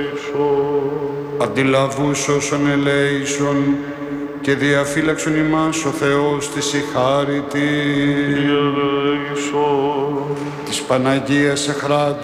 Αντιλαβούς όσων ελέησον και διαφύλαξον ημάς ο Θεός της η χάρητη της Παναγίας Εχράντου